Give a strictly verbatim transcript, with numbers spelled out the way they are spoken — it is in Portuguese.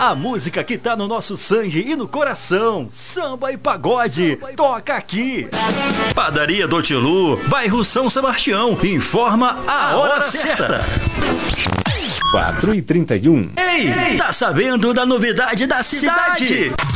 A música que tá no nosso sangue e no coração. Samba e pagode. Toca aqui. Padaria do Tilu, bairro São Sebastião. Informa a hora certa. quatro e trinta e um. Ei, tá sabendo da novidade da cidade?